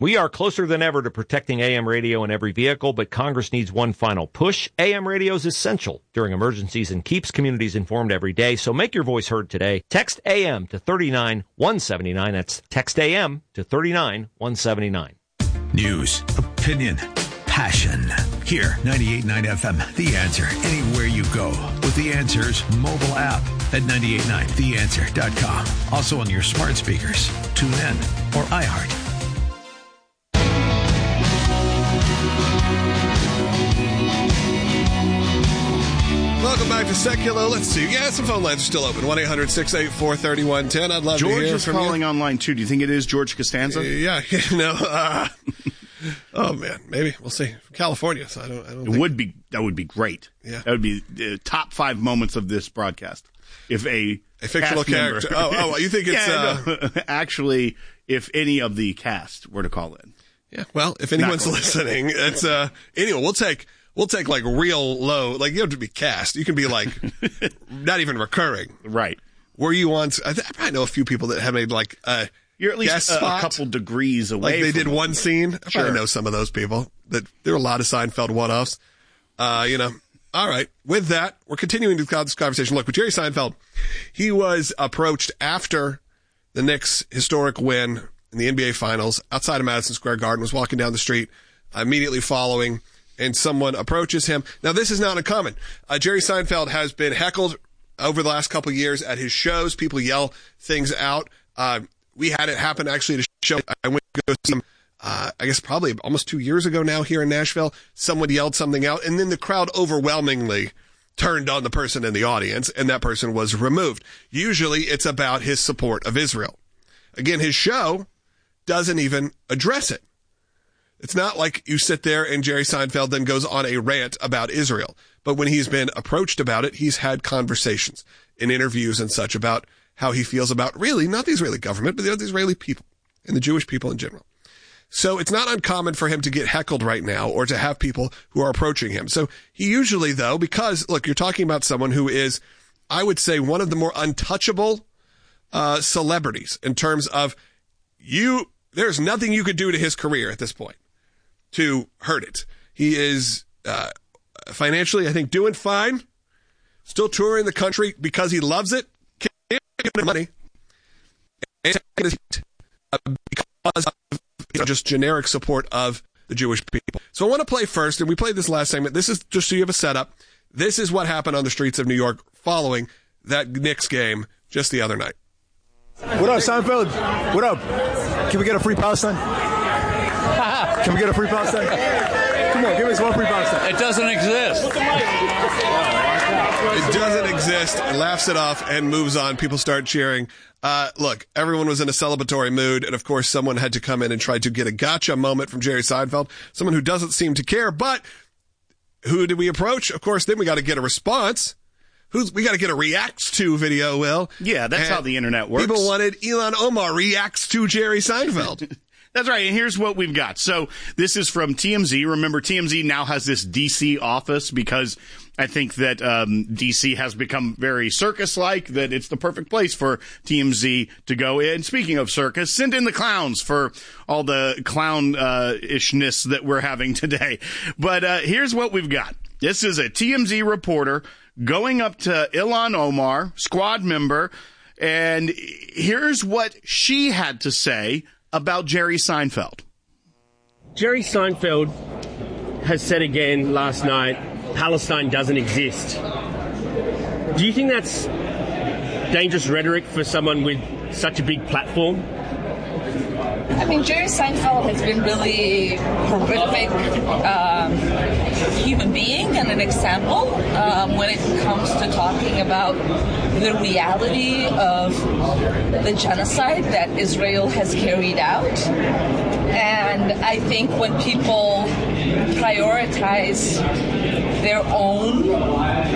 We are closer than ever to protecting AM radio in every vehicle, but Congress needs one final push. AM radio is essential during emergencies and keeps communities informed every day, so make your voice heard today. Text AM to 39179. That's text AM to 39179. News, opinion, passion. Here, 98.9 FM, The Answer. Anywhere you go with The Answer's mobile app at 989theanswer.com. Also on your smart speakers, TuneIn, or iHeart. Welcome back to Secular. Let's see. Yeah, some phone lines are still open. 1-800-684-3110. I'd love George to hear is from calling you. online, too. Do you think it is George Costanza? Yeah, oh, man. Maybe. We'll see. From California, so I don't think... That would be great. Yeah. That would be the top 5 moments of this broadcast. If a fictional character. Oh, you think it's... No. Actually, if any of the cast were to call in. Yeah, well, if anyone's listening, it's... Anyway, We'll take like real low, like you have to be cast. You can be like not even recurring. Right. Were you on, I probably know a few people that have made like you're at least guest a spot, couple degrees away. Like they did them. one scene. I probably know some of those people. That there are a lot of Seinfeld one-offs. All right. With that, we're continuing this conversation. Look, with Jerry Seinfeld, he was approached after the Knicks' historic win in the NBA Finals outside of Madison Square Garden, was walking down the street immediately following, and someone approaches him. Now, this is not uncommon. Jerry Seinfeld has been heckled over the last couple of years at his shows. People yell things out. We had it happen actually at a show. I went to go see some, I guess probably almost 2 years ago now here in Nashville. Someone yelled something out, and then the crowd overwhelmingly turned on the person in the audience, and that person was removed. Usually it's about his support of Israel. Again, his show doesn't even address it. It's not like you sit there and Jerry Seinfeld then goes on a rant about Israel. But when he's been approached about it, he's had conversations in interviews and such about how he feels about really not the Israeli government, but the Israeli people and the Jewish people in general. So it's not uncommon for him to get heckled right now or to have people who are approaching him. So he usually, though, because, look, you're talking about someone who is, I would say, one of the more untouchable celebrities in terms of there's nothing you could do to his career at this point to hurt it. He is financially, I think, doing fine. Still touring the country because he loves it. Can't give him money. And because of just generic support of the Jewish people. So I want to play first, and we played this last segment. This is just so you have a setup. This is what happened on the streets of New York following that Knicks game just the other night. What up, Seinfeld? What up? Can we get a free Palestine? Can we get a free Palestine? Come on, give us one free Palestine. It doesn't exist. It doesn't exist. Laughs it off and moves on. People start cheering. Look, everyone was in a celebratory mood, and of course someone had to come in and try to get a gotcha moment from Jerry Seinfeld, someone who doesn't seem to care. But who did we approach? Of course, then we got to get a response. We got to get a reacts to video, Will. Yeah, that's how the internet works. People wanted Ilhan Omar reacts to Jerry Seinfeld. That's right, and here's what we've got. So this is from TMZ. Remember, TMZ now has this D.C. office because I think that D.C. has become very circus-like, that it's the perfect place for TMZ to go in. Speaking of circus, send in the clowns for all the clown-ishness that we're having today. But here's what we've got. This is a TMZ reporter going up to Ilhan Omar, squad member, and here's what she had to say about Jerry Seinfeld. Jerry Seinfeld has said again last night, Palestine doesn't exist. Do you think that's dangerous rhetoric for someone with such a big platform? I mean, Jerry Seinfeld has been really horrific human being and an example when it comes to talking about the reality of the genocide that Israel has carried out. And I think when people prioritize their own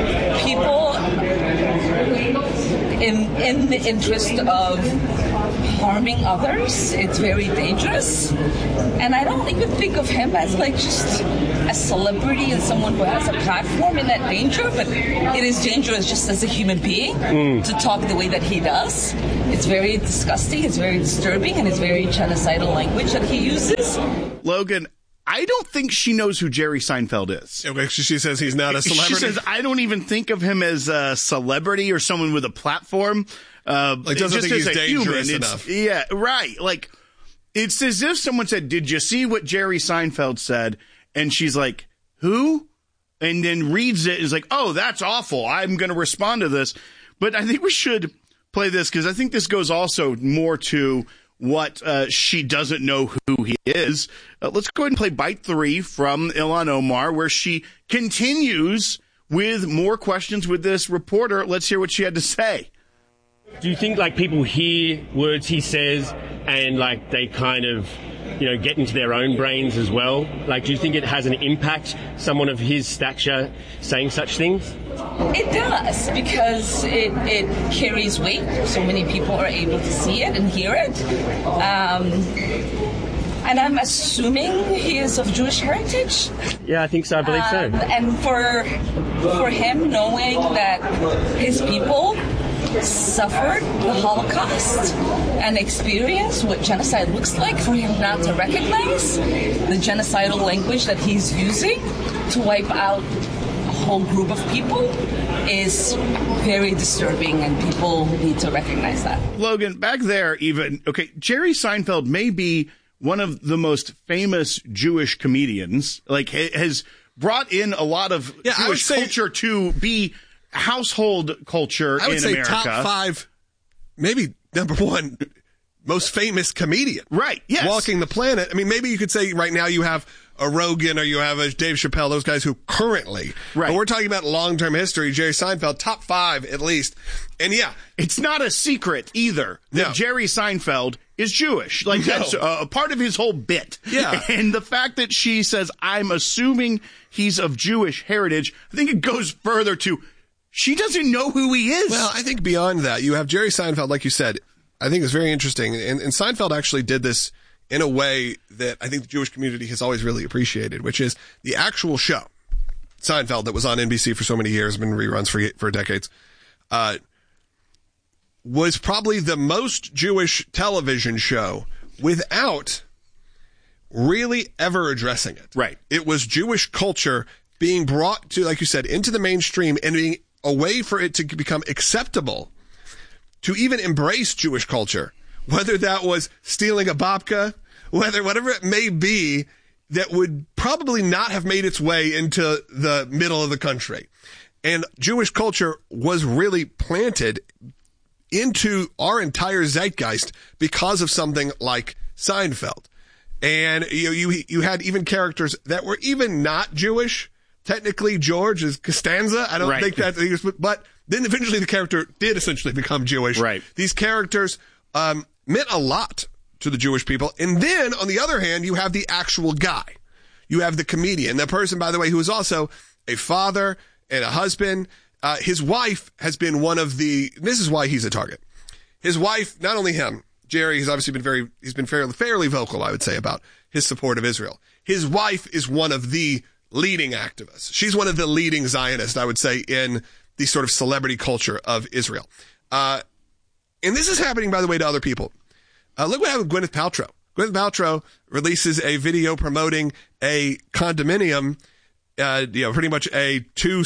people in the interest of harming others. It's very dangerous. And I don't even think of him as like just a celebrity and someone who has a platform in that danger, but it is dangerous just as a human being to talk the way that he does. It's very disgusting, it's very disturbing, and it's very genocidal language that he uses. Logan, I don't think she knows who Jerry Seinfeld is. Okay, she says he's not a celebrity. She says, I don't even think of him as a celebrity or someone with a platform. Like, doesn't think he's dangerous enough. Yeah, right. Like, it's as if someone said, did you see what Jerry Seinfeld said? And she's like, who? And then reads it and is like, oh, that's awful. I'm going to respond to this. But I think we should play this because I think this goes also more to what she doesn't know who he is. Let's go ahead and play Bite 3 from Ilhan Omar, where she continues with more questions with this reporter. Let's hear what she had to say. Do you think like people hear words he says and like they kind of, get into their own brains as well? Like, do you think it has an impact, someone of his stature saying such things? It does, because it carries weight. So many people are able to see it and hear it. And I'm assuming he is of Jewish heritage. Yeah, I think so. I believe so. And for him knowing that his people suffered the Holocaust and experienced what genocide looks like, for him not to recognize the genocidal language that he's using to wipe out a whole group of people is very disturbing, and people need to recognize that. Logan, back there even, okay, Jerry Seinfeld may be one of the most famous Jewish comedians, like has brought in a lot of Jewish culture to be household culture in America. I would say top 5, maybe number 1 most famous comedian. Right, yes. Walking the planet. I mean, maybe you could say right now you have a Rogan or you have a Dave Chappelle, those guys who currently. Right. But we're talking about long-term history. Jerry Seinfeld, top 5 at least. And yeah. It's not a secret either that Jerry Seinfeld is Jewish. Like, that's a part of his whole bit. Yeah. And the fact that she says, I'm assuming he's of Jewish heritage, I think it goes further to, she doesn't know who he is. Well, I think beyond that, you have Jerry Seinfeld, like you said, I think it's very interesting. And Seinfeld actually did this in a way that I think the Jewish community has always really appreciated, which is the actual show, Seinfeld, that was on NBC for so many years, been reruns for decades, was probably the most Jewish television show without really ever addressing it. Right. It was Jewish culture being brought to, like you said, into the mainstream and being a way for it to become acceptable to even embrace Jewish culture, whether that was stealing a babka, whatever it may be, that would probably not have made its way into the middle of the country. And Jewish culture was really planted into our entire zeitgeist because of something like Seinfeld. And you had even characters that were even not Jewish. Technically, George is Costanza. I don't think that he was, but then eventually the character did essentially become Jewish. Right. These characters meant a lot to the Jewish people. And then, on the other hand, you have the actual guy. You have the comedian. That person, by the way, who is also a father and a husband. His wife has been one of the, this is why he's a target. His wife, not only him, Jerry has obviously been fairly vocal, I would say, about his support of Israel. His wife is one of the leading activists. She's one of the leading Zionists, I would say, in the sort of celebrity culture of Israel. And this is happening, by the way, to other people. Look what happened with Gwyneth Paltrow. Gwyneth Paltrow releases a video promoting a condominium, pretty much a two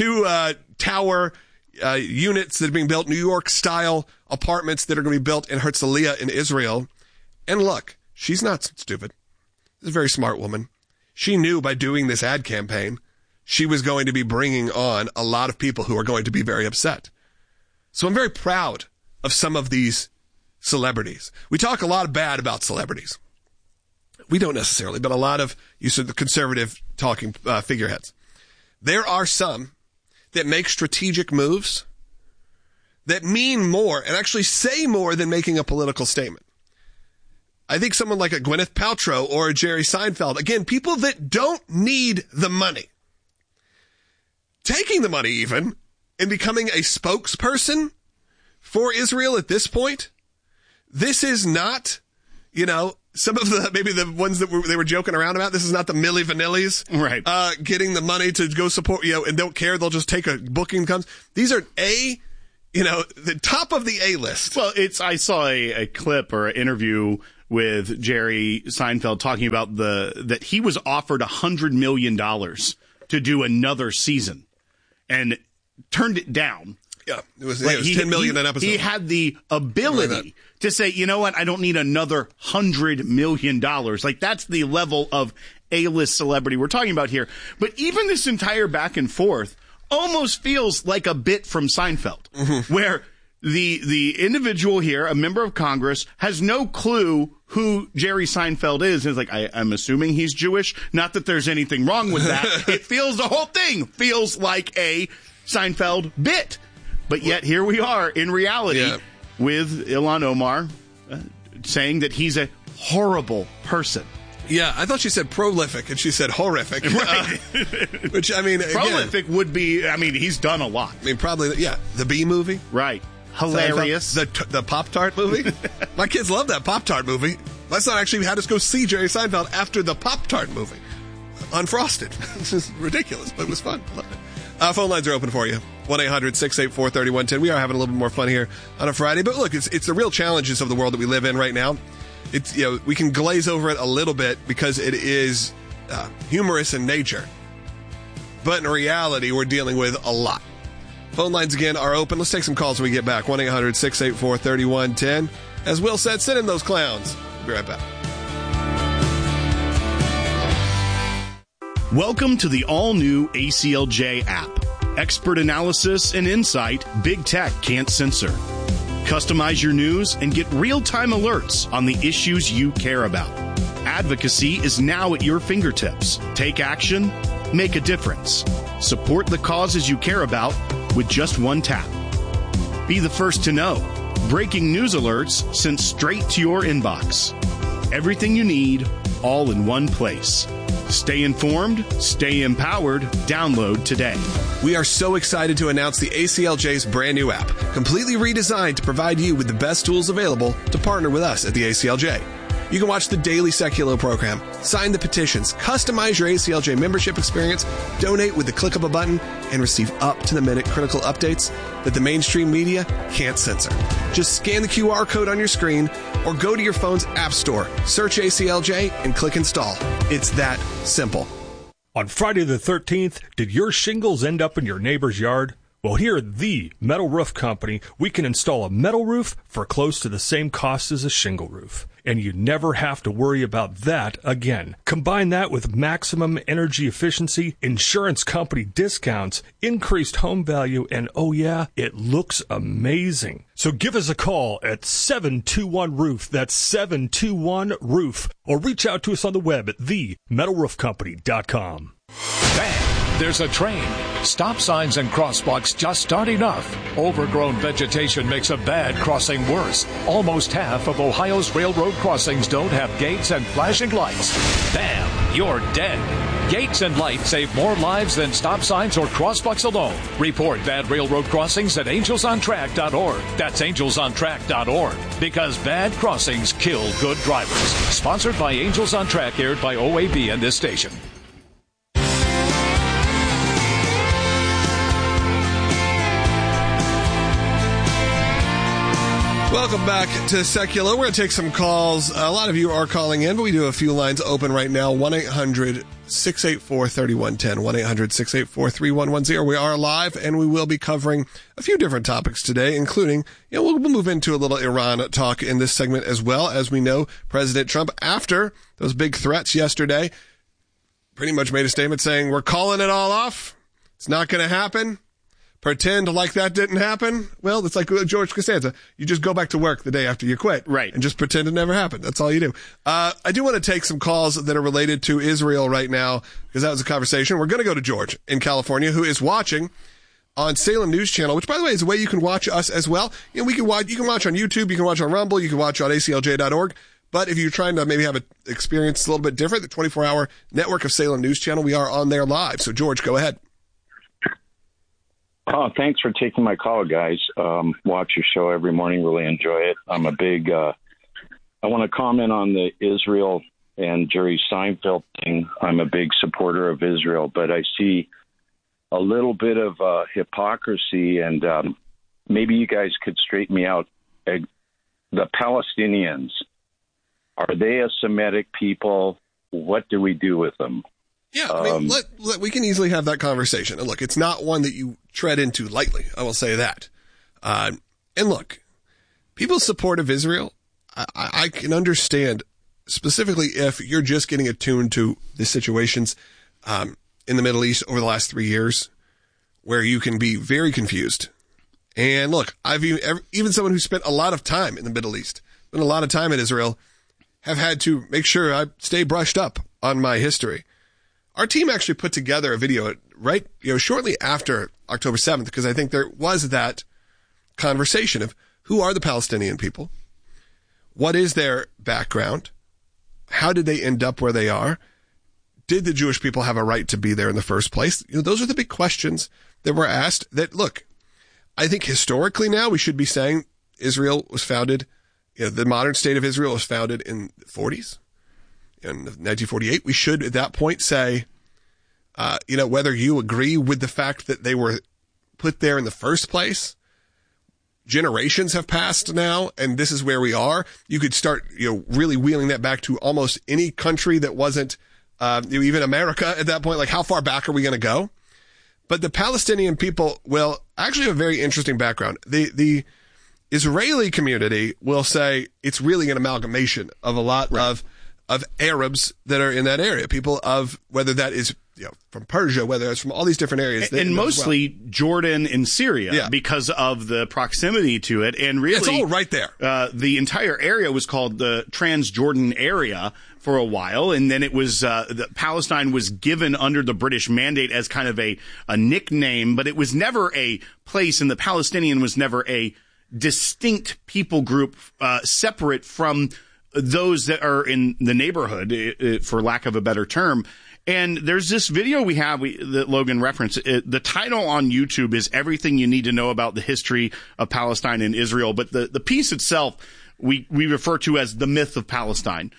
tower units that are being built, New York-style apartments that are going to be built in Herzliya in Israel. And look, she's not stupid. She's a very smart woman. She knew by doing this ad campaign, she was going to be bringing on a lot of people who are going to be very upset. So I'm very proud of some of these celebrities. We talk a lot of bad about celebrities. We don't necessarily, but a lot of, you said, the conservative talking figureheads. There are some that make strategic moves that mean more and actually say more than making a political statement. I think someone like a Gwyneth Paltrow or a Jerry Seinfeld, again, people that don't need the money, taking the money even and becoming a spokesperson for Israel at this point, this is not, some of maybe the ones that they were joking around about. This is not the Milli Vanillis, right? Getting the money to go support, and don't care. They'll just take a booking comes. These are the top of the A list. Well, I saw a clip or an interview with Jerry Seinfeld talking about that he was offered $100 million to do another season and turned it down. Yeah, it was $10 million an episode. He had the ability to say, you know what, I don't need another $100 million. Like, that's the level of A-list celebrity we're talking about here. But even this entire back and forth almost feels like a bit from Seinfeld, where the individual here, a member of Congress, has no clue who Jerry Seinfeld is. And it's like, I'm assuming he's Jewish. Not that there's anything wrong with that. The whole thing feels like a Seinfeld bit. But yet here we are in reality with Ilhan Omar saying that he's a horrible person. Yeah, I thought she said prolific, and she said horrific. Right. Which, prolific would be, he's done a lot. Probably, the Bee movie. Right. Hilarious. The Pop-Tart movie. My kids love that Pop-Tart movie. My son actually had us go see Jerry Seinfeld after the Pop-Tart movie. Unfrosted. This is ridiculous, but it was fun. Loved it. Phone lines are open for you. 1-800-684-3110. We are having a little bit more fun here on a Friday. But look, it's the real challenges of the world that we live in right now. It's we can glaze over it a little bit because it is humorous in nature. But in reality, we're dealing with a lot. Phone lines again are open. Let's take some calls when we get back. 1-800-684-3110. As Will said, send in those clowns. We'll be right back. Welcome to the all-new ACLJ app. Expert analysis and insight big tech can't censor. Customize your news and get real-time alerts on the issues you care about. Advocacy is now at your fingertips. Take action, make a difference. Support the causes you care about with just one tap. Be the first to know. Breaking news alerts sent straight to your inbox. Everything you need, all in one place. Stay informed, stay empowered. Download today. We are so excited to announce the ACLJ's brand new app, completely redesigned to provide you with the best tools available to partner with us at the ACLJ. You can watch the daily Seculo program, sign the petitions, customize your ACLJ membership experience, donate with the click of a button, and receive up-to-the-minute critical updates that the mainstream media can't censor. Just scan the QR code on your screen or go to your phone's app store, search ACLJ, and click install. It's that simple. On Friday the 13th, did your shingles end up in your neighbor's yard? Well, here at the Metal Roof Company, we can install a metal roof for close to the same cost as a shingle roof. And you never have to worry about that again. Combine that with maximum energy efficiency, insurance company discounts, increased home value, and oh yeah, it looks amazing. So give us a call at 721-ROOF. That's 721-ROOF. Or reach out to us on the web at themetalroofcompany.com. Bang! There's a train. Stop signs and crosswalks just aren't enough. Overgrown vegetation makes a bad crossing worse. Almost half of Ohio's railroad crossings don't have gates and flashing lights. Bam! You're dead. Gates and lights save more lives than stop signs or crosswalks alone. Report bad railroad crossings at angelsontrack.org. That's angelsontrack.org. Because bad crossings kill good drivers. Sponsored by Angels on Track, aired by OAB and this station. Welcome back to Secular. We're going to take some calls. A lot of you are calling in, but we do have a few lines open right now. 1-800-684-3110. 1-800-684-3110. We are live, and we will be covering a few different topics today, including, we'll move into a little Iran talk in this segment as well. As we know, President Trump, after those big threats yesterday, pretty much made a statement saying, we're calling it all off. It's not going to happen. Pretend like that didn't happen. Well, it's like George Costanza. You just go back to work the day after you quit. Right. And just pretend it never happened. That's all you do. I do want to take some calls that are related to Israel right now, because that was a conversation. We're going to go to George in California, who is watching on Salem News Channel, which, by the way, is a way you can watch us as well. You can watch on YouTube, you can watch on Rumble, you can watch on ACLJ.org. But if you're trying to maybe have an experience a little bit different, the 24-hour network of Salem News Channel, we are on there live. So, George, go ahead. Oh, thanks for taking my call, guys. Watch your show every morning. Really enjoy it. I'm a big. I want to comment on the Israel and Jerry Seinfeld thing. I'm a big supporter of Israel, but I see a little bit of hypocrisy, and maybe you guys could straighten me out. The Palestinians, are they a Semitic people? What do we do with them? Yeah, I mean, we can easily have that conversation. And look, it's not one that you tread into lightly. I will say that. And look, people's support of Israel, I can understand, specifically if you're just getting attuned to the situations in the Middle East over the last 3 years, where you can be very confused. And look, I've even someone who spent a lot of time in the Middle East, spent a lot of time in Israel, have had to make sure I stay brushed up on my history. Our team actually put together a video shortly after October 7th, because I think there was that conversation of who are the Palestinian people? What is their background? How did they end up where they are? Did the Jewish people have a right to be there in the first place? Those are the big questions that were asked. That, look, I think historically now we should be saying Israel was founded, the modern state of Israel was founded in the 40s. In 1948, we should at that point say, whether you agree with the fact that they were put there in the first place, generations have passed now, and this is where we are. You could start, really wheeling that back to almost any country that wasn't, even America at that point. Like, how far back are we going to go? But the Palestinian people will actually have a very interesting background. The Israeli community will say it's really an amalgamation of a lot of Arabs that are in that area. People of, whether that is from Persia, whether it's from all these different areas. And mostly Jordan and Syria because of the proximity to it. And really, it's all right there. The entire area was called the Transjordan area for a while. And then it was, Palestine was given under the British mandate as kind of a nickname, but it was never a place, and the Palestinian was never a distinct people group, separate from those that are in the neighborhood, for lack of a better term. And there's this video we have that Logan referenced. The title on YouTube is Everything You Need to Know About the History of Palestine and Israel. But the piece itself, we refer to as the myth of Palestine.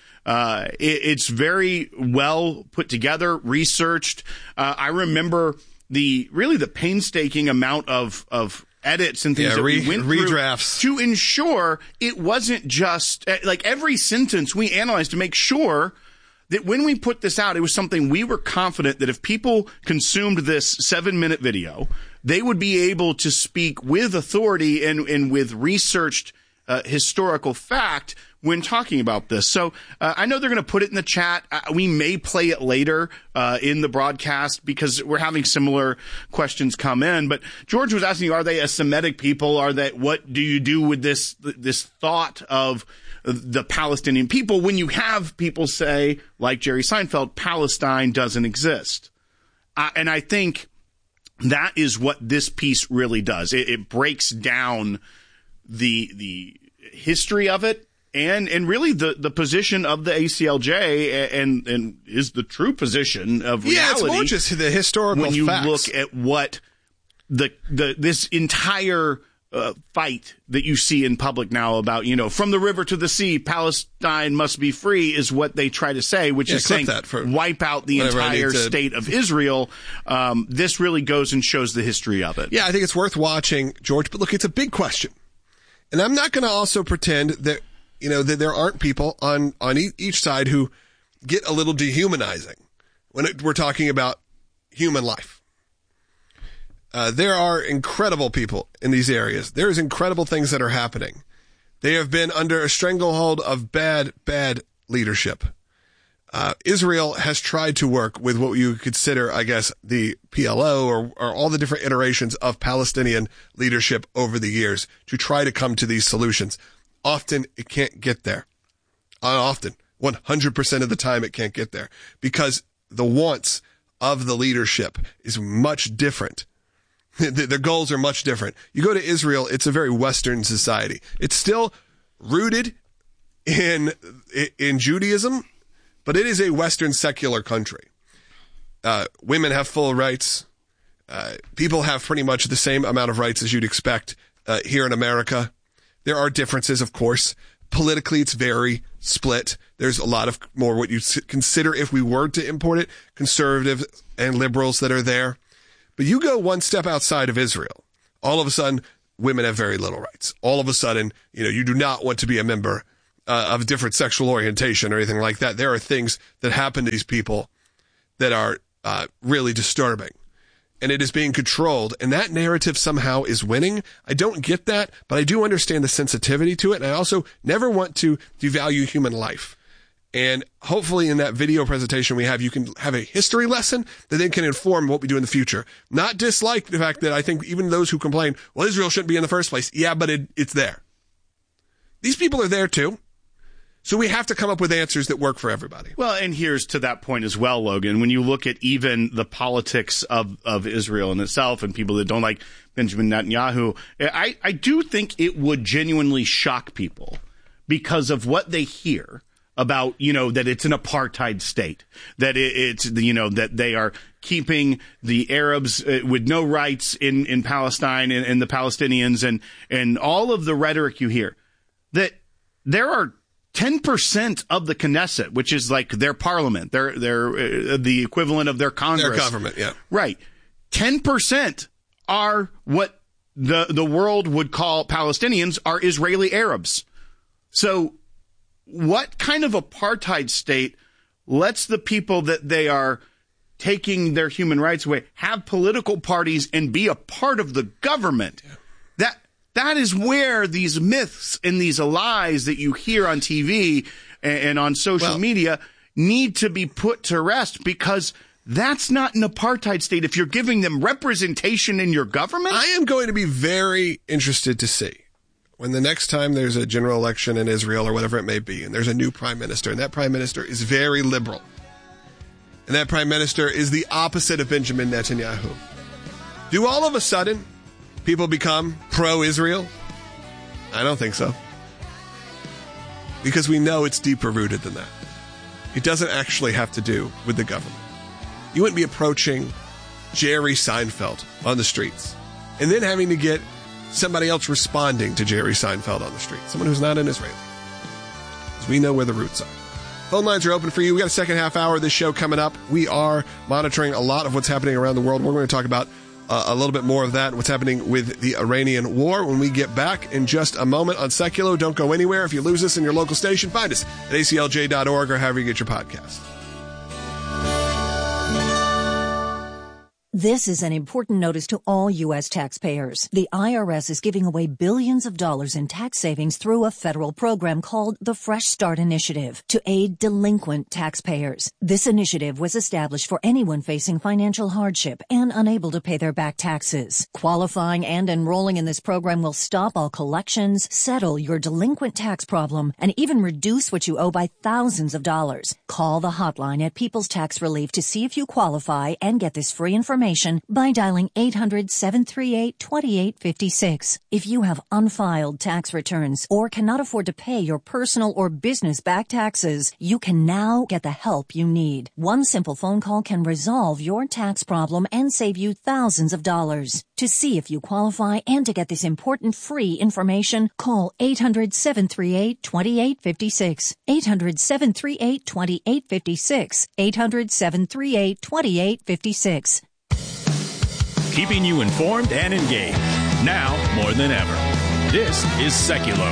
It's very well put together, researched. I remember the painstaking amount of edits and things that we went through redrafts to ensure it wasn't just like every sentence we analyzed to make sure that when we put this out, it was something we were confident that if people consumed this 7-minute video, they would be able to speak with authority and with researched historical fact when talking about this. So I know they're going to put it in the chat. We may play it later in the broadcast because we're having similar questions come in. But George was asking, are they a Semitic people? What do you do with this thought of the Palestinian people when you have people say, like Jerry Seinfeld, Palestine doesn't exist? And I think that is what this piece really does. It breaks down the history of it and really the position of the ACLJ and is the true position of reality. Yeah, it's more just the historical when you facts. look at what this entire fight that you see in public now about, from the river to the sea, Palestine must be free is what they try to say, which is saying wipe out the entire state of Israel. This really goes and shows the history of it. Yeah, I think it's worth watching, George. But look, it's a big question. And I'm not going to also pretend that, that there aren't people on each side who get a little dehumanizing when we're talking about human life. There are incredible people in these areas. There's incredible things that are happening. They have been under a stranglehold of bad leadership. Israel has tried to work with what you consider, I guess, the PLO or all the different iterations of Palestinian leadership over the years to try to come to these solutions. Often it can't get there. Often, 100% of the time it can't get there because the wants of the leadership is much different. Their goals are much different. You go to Israel, it's a very Western society. It's still rooted in Judaism, but it is a Western secular country. Women have full rights. People have pretty much the same amount of rights as you'd expect here in America. There are differences, of course. Politically, it's very split. There's a lot of more what you consider, if we were to import it, conservatives and liberals that are there. But you go one step outside of Israel, all of a sudden, women have very little rights. All of a sudden, you do not want to be a member of a different sexual orientation or anything like that. There are things that happen to these people that are really disturbing. And it is being controlled, and that narrative somehow is winning. I don't get that, but I do understand the sensitivity to it, and I also never want to devalue human life. And hopefully in that video presentation we have, you can have a history lesson that then can inform what we do in the future. Not dislike the fact that I think even those who complain, well, Israel shouldn't be in the first place. Yeah, but it's there. These people are there too. So we have to come up with answers that work for everybody. Well, and here's to that point as well, Logan. When you look at even the politics of Israel in itself and people that don't like Benjamin Netanyahu, I do think it would genuinely shock people because of what they hear about, that it's an apartheid state, that it's, that they are keeping the Arabs with no rights in Palestine and the Palestinians and all of the rhetoric you hear, that there are 10% of the Knesset, which is like their parliament, they're the equivalent of their Congress. Their government, yeah. Right. 10% are what the world would call Palestinians are Israeli Arabs. So what kind of apartheid state lets the people that they are taking their human rights away have political parties and be a part of the government? Yeah. That is where these myths and these lies that you hear on TV and on social media need to be put to rest, because that's not an apartheid state if you're giving them representation in your government. I am going to be very interested to see when the next time there's a general election in Israel or whatever it may be, and there's a new prime minister, and that prime minister is very liberal, and that prime minister is the opposite of Benjamin Netanyahu. Do all of a sudden people become pro-Israel? I don't think so. Because we know it's deeper rooted than that. It doesn't actually have to do with the government. You wouldn't be approaching Jerry Seinfeld on the streets and then having to get somebody else responding to Jerry Seinfeld on the street, someone who's not an Israeli. Because we know where the roots are. Phone lines are open for you. We got a second half hour of this show coming up. We are monitoring a lot of what's happening around the world. We're going to talk about a little bit more of that, what's happening with the Iranian war, when we get back in just a moment on Seculo. Don't go anywhere. If you lose us in your local station, find us at aclj.org or however you get your podcast. This is an important notice to all U.S. taxpayers. The IRS is giving away billions of dollars in tax savings through a federal program called the Fresh Start Initiative to aid delinquent taxpayers. This initiative was established for anyone facing financial hardship and unable to pay their back taxes. Qualifying and enrolling in this program will stop all collections, settle your delinquent tax problem, and even reduce what you owe by thousands of dollars. Call the hotline at People's Tax Relief to see if you qualify and get this free information by dialing 800-738-2856. If you have unfiled tax returns or cannot afford to pay your personal or business back taxes, you can now get the help you need. One simple phone call can resolve your tax problem and save you thousands of dollars. To see if you qualify and to get this important free information, call 800-738-2856. 800-738-2856. 800-738-2856. Keeping you informed and engaged, now more than ever. This is Seculo.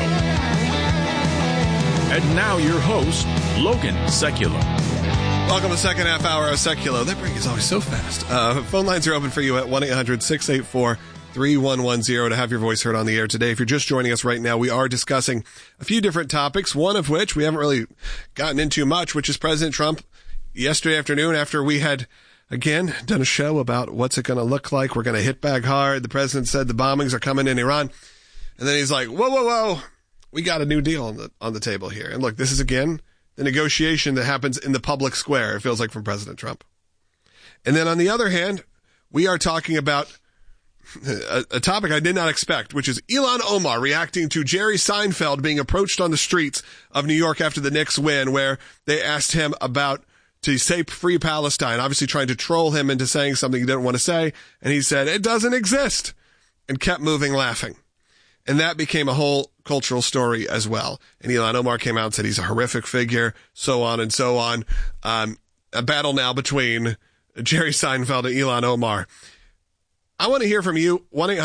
And now your host, Logan Seculo. Welcome to the second half hour of Seculo. That break is always so fast. Phone lines are open for you at 1-800-684-3110 to have your voice heard on the air today. If you're just joining us right now, we are discussing a few different topics, one of which we haven't really gotten into much, which is President Trump. Yesterday afternoon, after we had again done a show about what's it going to look like, we're going to hit back hard. The president said the bombings are coming in Iran. And then he's like, whoa. We got a new deal on the table here. And look, this is again the negotiation that happens in the public square, it feels like, from President Trump. And then on the other hand, we are talking about a topic I did not expect, which is Ilhan Omar reacting to Jerry Seinfeld being approached on the streets of New York after the Knicks win, where they asked him about to say free Palestine, obviously trying to troll him into saying something he didn't want to say. And he said, it doesn't exist, and kept moving, laughing. And that became a whole cultural story as well. And Ilhan Omar came out and said he's a horrific figure, so on and so on. A battle now between Jerry Seinfeld and Ilhan Omar. I want to hear from you,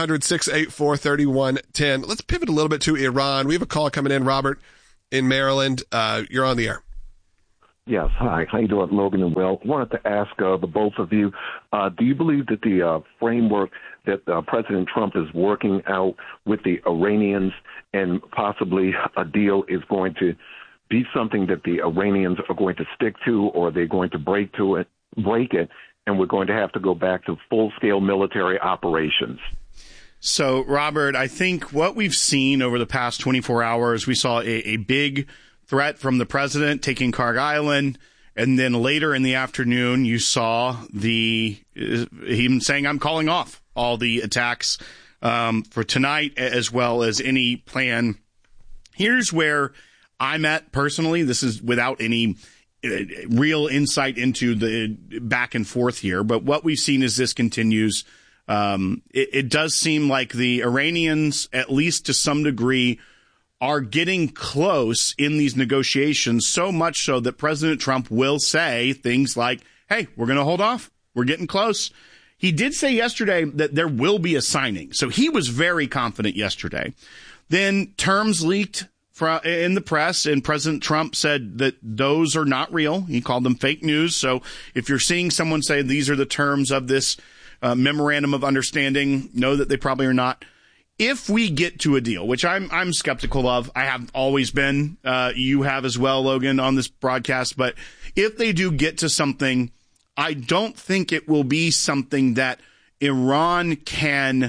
1-800-684-3110. Let's pivot a little bit to Iran. We have a call coming in, Robert, in Maryland. You're on the air. Yes. Hi. How you doing, Logan and Will? I wanted to ask the both of you, do you believe that the framework that President Trump is working out with the Iranians and possibly a deal is going to be something that the Iranians are going to stick to, or they're going to break it, and we're going to have to go back to full-scale military operations? So, Robert, I think what we've seen over the past 24 hours, we saw a big threat from the president taking Kharg Island, and then later in the afternoon, you saw him saying, I'm calling off all the attacks for tonight, as well as any plan. Here's where I'm at personally. This is without any real insight into the back and forth here, but what we've seen as this continues, it does seem like the Iranians, at least to some degree, are getting close in these negotiations, so much so that President Trump will say things like, hey, we're going to hold off. We're getting close. He did say yesterday that there will be a signing, so he was very confident yesterday. Then terms leaked in the press, and President Trump said that those are not real. He called them fake news. So if you're seeing someone say these are the terms of this memorandum of understanding, know that they probably are not. If we get to a deal, which I'm skeptical of, I have always been, you have as well, Logan, on this broadcast, but if they do get to something, I don't think it will be something that Iran can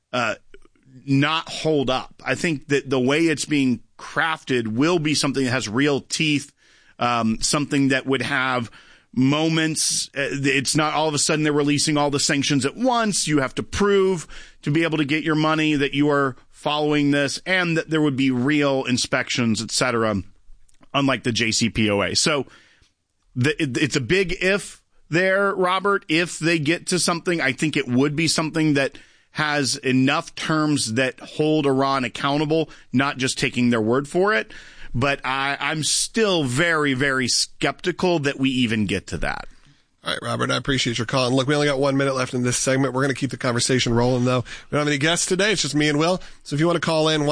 not hold up. I think that the way it's being crafted will be something that has real teeth, something that would have moments. It's not all of a sudden they're releasing all the sanctions at once. You have to prove to be able to get your money that you are following this, and that there would be real inspections, etc., unlike the JCPOA. So it's a big if there, Robert. If they get to something, I think it would be something that has enough terms that hold Iran accountable, not just taking their word for it. But I'm still very, very skeptical that we even get to that. All right, Robert, I appreciate your call. And look, we only got 1 minute left in this segment. We're going to keep the conversation rolling, though. We don't have any guests today. It's just me and Will. So if you want to call in,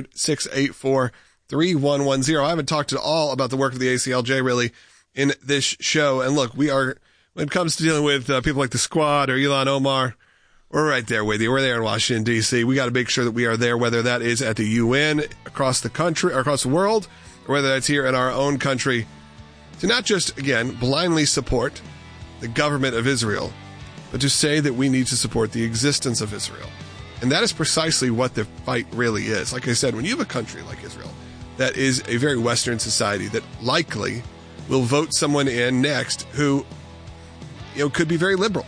1-800-684-3110. I haven't talked at all about the work of the ACLJ, really, in this show. And look, we are, when it comes to dealing with people like the Squad or Ilhan Omar, we're right there with you. We're there in Washington, D.C. We got to make sure that we are there, whether that is at the UN, across the country, or across the world, or whether that's here in our own country, to not just, again, blindly support the government of Israel, but to say that we need to support the existence of Israel. And that is precisely what the fight really is. Like I said, when you have a country like Israel that is a very Western society that likely will vote someone in next who, could be very liberal.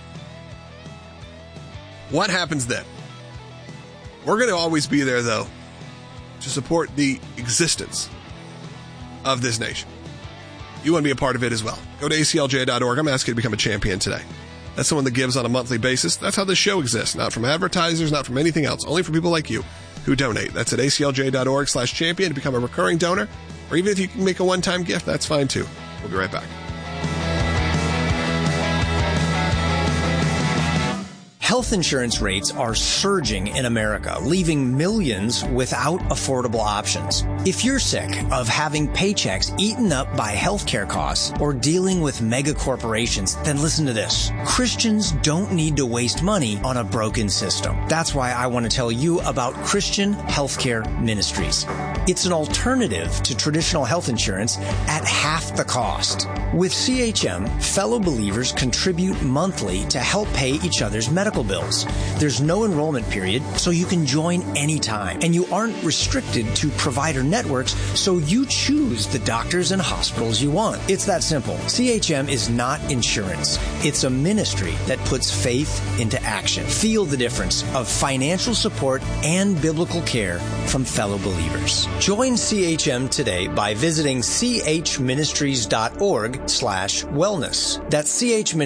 What happens then? We're going to always be there, though, to support the existence of this nation. You want to be a part of it as well. Go to aclj.org. I'm asking you to become a champion today. That's someone that gives on a monthly basis. That's how this show exists. Not from advertisers, not from anything else. Only from people like you who donate. That's at aclj.org/champion to become a recurring donor. Or even if you can make a one-time gift, that's fine too. We'll be right back. Health insurance rates are surging in America, leaving millions without affordable options. If you're sick of having paychecks eaten up by healthcare costs or dealing with mega corporations, then listen to this. Christians don't need to waste money on a broken system. That's why I want to tell you about Christian Healthcare Ministries. It's an alternative to traditional health insurance at half the cost. With CHM, fellow believers contribute monthly to help pay each other's medical bills. There's no enrollment period, so you can join anytime. And you aren't restricted to provider networks, so you choose the doctors and hospitals you want. It's that simple. CHM is not insurance. It's a ministry that puts faith into action. Feel the difference of financial support and biblical care from fellow believers. Join CHM today by visiting chministries.org/wellness. That's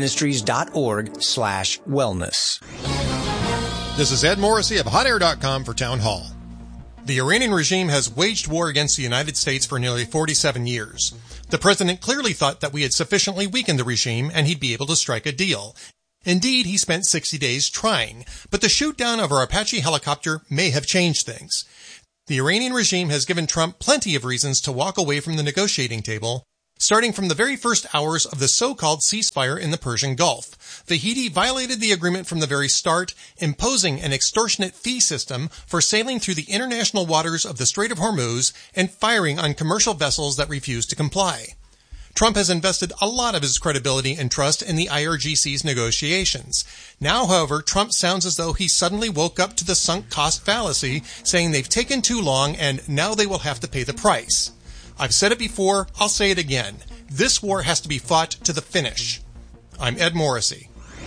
chministries.org/wellness. This is Ed Morrissey of HotAir.com for Town Hall. The Iranian regime has waged war against the United States for nearly 47 years. The president clearly thought that we had sufficiently weakened the regime and he'd be able to strike a deal. Indeed, he spent 60 days trying, but the shoot-down of our Apache helicopter may have changed things. The Iranian regime has given Trump plenty of reasons to walk away from the negotiating table, starting from the very first hours of the so-called ceasefire in the Persian Gulf. Vahidi violated the agreement from the very start, imposing an extortionate fee system for sailing through the international waters of the Strait of Hormuz and firing on commercial vessels that refused to comply. Trump has invested a lot of his credibility and trust in the IRGC's negotiations. Now, however, Trump sounds as though he suddenly woke up to the sunk cost fallacy, saying they've taken too long and now they will have to pay the price. I've said it before, I'll say it again. This war has to be fought to the finish. I'm Ed Morrissey.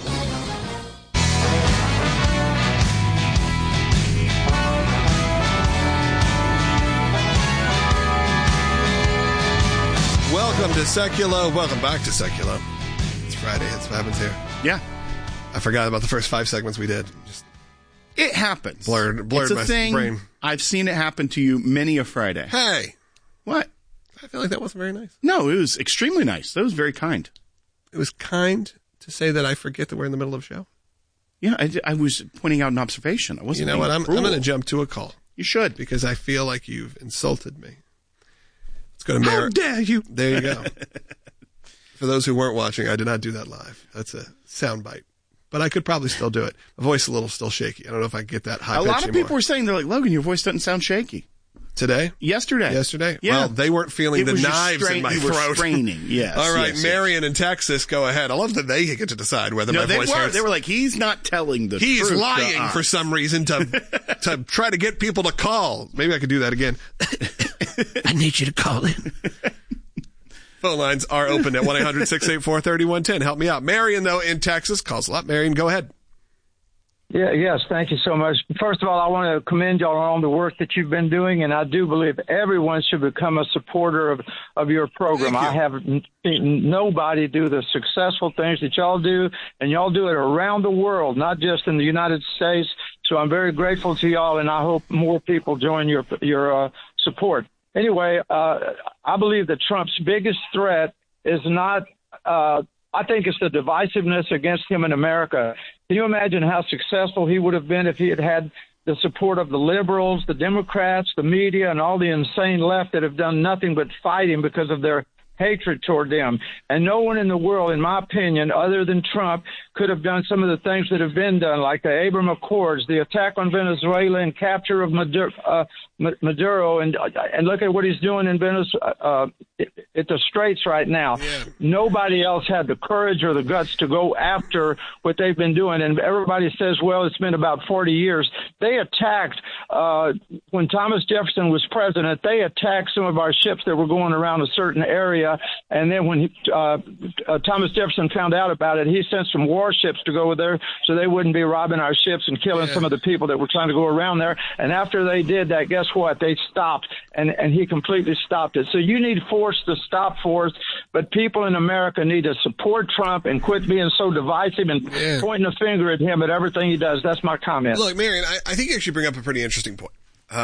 Welcome to Seculo. Welcome back to Seculo. It's Friday. That's what happens here. Yeah. I forgot about the first 5 segments we did. It happens. Blurred it's a my thing. brain. I've seen it happen to you many a Friday. Hey. What? I feel like that wasn't very nice. No, it was extremely nice. That was very kind. It was kind to say that I forget that we're in the middle of a show? Yeah, I was pointing out an observation. I wasn't. You know what? I'm going to jump to a call. You should. Because I feel like you've insulted me. Let's go to How dare you? There you go. For those who weren't watching, I did not do that live. That's a soundbite. But I could probably still do it. My voice is a little still shaky. I don't know if I can get that high pitch anymore. A lot of people were saying, they're like, Logan, your voice doesn't sound shaky. Today? Yesterday. Yeah. Well, they weren't feeling the knives in my throat. Straining. Yes. All right, yes, Marion in Texas, go ahead. I love that they get to decide whether my voice hurts. They were like, he's not telling the truth. He's lying for some reason to try to get people to call. Maybe I could do that again. I need you to call in. Phone lines are open at 1-800-684-3110. Help me out. Marion, though, in Texas, calls a lot. Marion, go ahead. Yes, thank you so much. First of all, I want to commend y'all on the work that you've been doing, and I do believe everyone should become a supporter of your program. I have seen nobody do the successful things that y'all do, and y'all do it around the world, not just in the United States. So I'm very grateful to y'all, and I hope more people join your support. Anyway, I believe that Trump's biggest threat is not I think it's the divisiveness against him in America. Can you imagine how successful he would have been if he had had the support of the liberals, the Democrats, the media, and all the insane left that have done nothing but fight him because of their hatred toward them? And no one in the world, in my opinion, other than Trump, could have done some of the things that have been done, like the Abraham Accords, the attack on Venezuela, and capture of Maduro, and look at what he's doing in Venezuela, at the Straits right now. Yeah. Nobody else had the courage or the guts to go after what they've been doing. And everybody says, well, it's been about 40 years. They attacked, when Thomas Jefferson was president, they attacked some of our ships that were going around a certain area. And then when Thomas Jefferson found out about it, he sent some warships to go there so they wouldn't be robbing our ships and killing some of the people that were trying to go around there. And after they did that, guess what? They stopped, and he completely stopped it. So you need force to stop force, but people in America need to support Trump and quit being so divisive and pointing a finger at him at everything he does. That's my comment. Look, Marion, I think you actually bring up a pretty interesting point.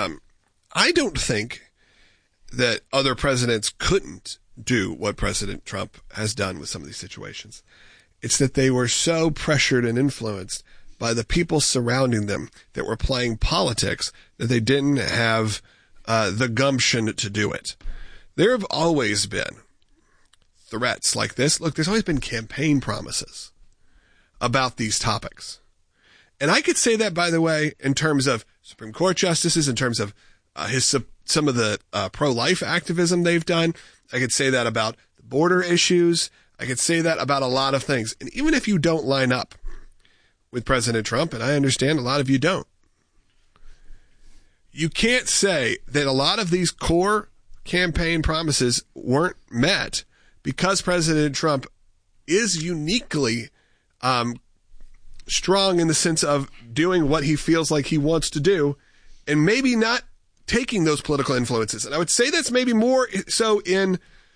I don't think that other presidents couldn't do what President Trump has done with some of these situations. It's that they were so pressured and influenced by the people surrounding them that were playing politics that they didn't have the gumption to do it. There have always been threats like this. Look, there's always been campaign promises about these topics. And I could say that, by the way, in terms of Supreme Court justices, in terms of some of the pro-life activism they've done. I could say that about the border issues. I could say that about a lot of things. And even if you don't line up with President Trump, and I understand a lot of you don't, you can't say that a lot of these core campaign promises weren't met because President Trump is uniquely strong in the sense of doing what he feels like he wants to do, and maybe not taking those political influences. And I would say that's maybe more so in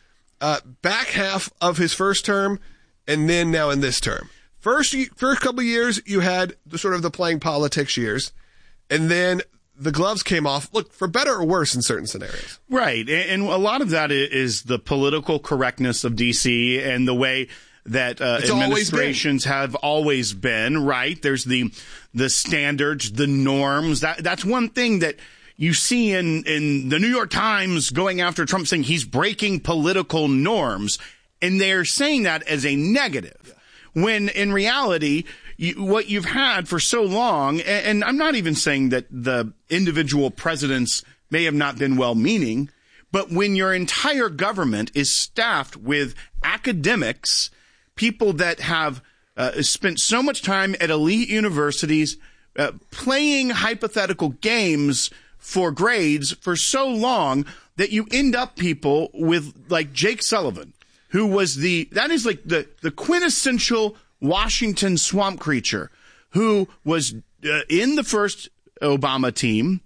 back half of his first term and then now in this term. First couple of years, you had the sort of the playing politics years, and then the gloves came off, look, for better or worse in certain scenarios. Right. And a lot of that is the political correctness of D.C. and the way that administrations have always been, right? There's the standards, the norms. That's one thing that you see in the New York Times going after Trump, saying he's breaking political norms. And they're saying that as a negative, when in reality, what you've had for so long, and I'm not even saying that the individual presidents may have not been well-meaning, but when your entire government is staffed with academics, people that have spent so much time at elite universities playing hypothetical games for grades for so long, that you end up people with like Jake Sullivan, who was that is like the quintessential Washington swamp creature, who was in the first Obama team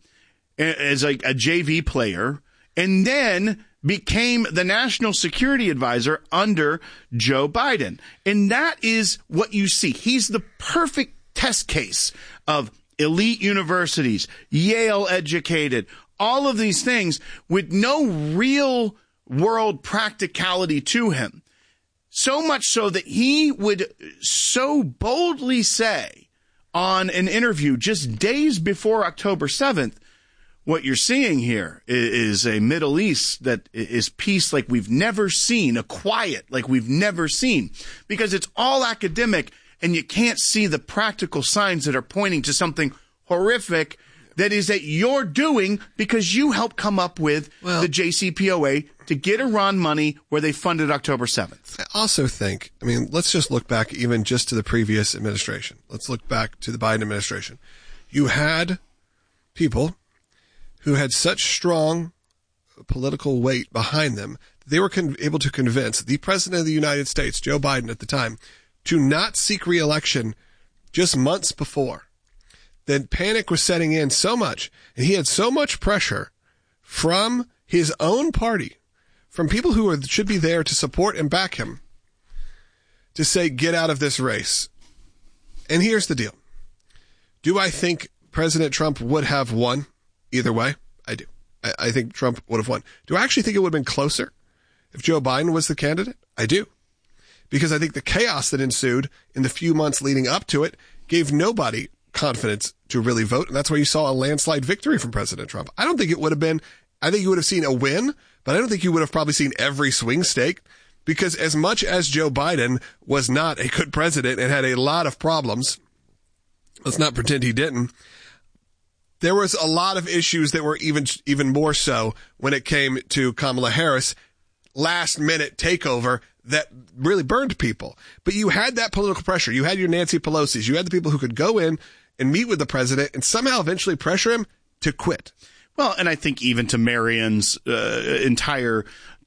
as like a JV player, and then became the national security advisor under Joe Biden. And that is what you see. He's the perfect test case of elite universities, Yale educated, all of these things with no real world practicality to him. So much so that he would so boldly say on an interview just days before October 7th, what you're seeing here is a Middle East that is peace like we've never seen, a quiet like we've never seen, because it's all academic and you can't see the practical signs that are pointing to something horrific that is that you're doing because you helped come up with the JCPOA to get Iran money where they funded October 7th. I also think, let's just look back even just to the previous administration. Let's look back to the Biden administration. You had people who had such strong political weight behind them, they were able to convince the president of the United States, Joe Biden at the time, to not seek re-election just months before. Then panic was setting in so much, and he had so much pressure from his own party, from people who should be there to support and back him, to say, get out of this race. And here's the deal. Do I think President Trump would have won either way? I do. I think Trump would have won. Do I actually think it would have been closer if Joe Biden was the candidate? I do. Because I think the chaos that ensued in the few months leading up to it gave nobody confidence to really vote. And that's why you saw a landslide victory from President Trump. I don't think it would have been, I think you would have seen a win, but I don't think you would have probably seen every swing state, because as much as Joe Biden was not a good president and had a lot of problems, let's not pretend he didn't, there was a lot of issues that were even more so when it came to Kamala Harris, last minute takeover that really burned people. But you had that political pressure. You had your Nancy Pelosi's. You had the people who could go in and meet with the president and somehow eventually pressure him to quit. Well, and I think even to Marion's entire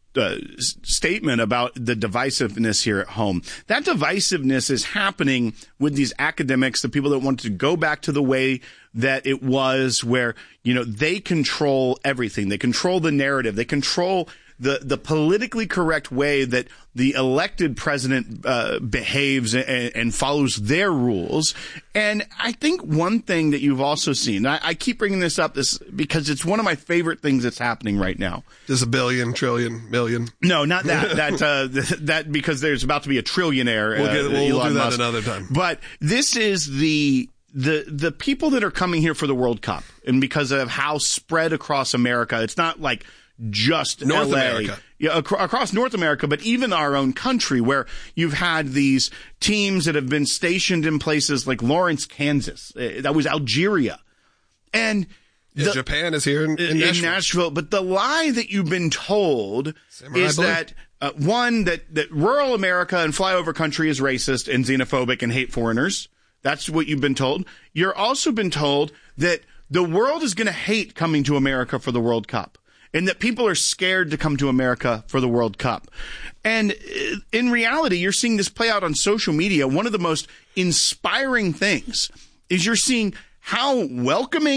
statement about the divisiveness here at home, that divisiveness is happening with these academics, the people that want to go back to the way that it was, where, they control everything. They control the narrative. They control the politically correct way that the elected president behaves and follows their rules. And I think one thing that you've also seen, I keep bringing this up because it's one of my favorite things that's happening right now. There's a billion, trillion, million. No, not that. that because there's about to be a trillionaire. We'll do that Musk. Another time. But this is the people that are coming here for the World Cup, and because of how spread across America, it's not like just North LA. America. Yeah, across North America, but even our own country, where you've had these teams that have been stationed in places like Lawrence, Kansas. That was Algeria. And Japan is here in Nashville. But the lie that you've been told is that one, that rural America and flyover country is racist and xenophobic and hate foreigners. That's what you've been told. You're also been told that the world is going to hate coming to America for the World Cup, and that people are scared to come to America for the World Cup. And in reality, you're seeing this play out on social media. One of the most inspiring things is you're seeing how welcoming